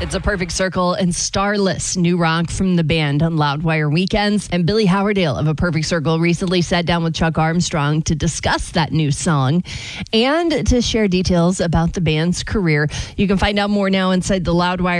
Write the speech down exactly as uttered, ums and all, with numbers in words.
It's A Perfect Circle and Starless, new rock from the band on Loudwire Weekends. And Billy Howerdale of A Perfect Circle recently sat down with Chuck Armstrong to discuss that new song and to share details about the band's career. You can find out more now inside the Loudwire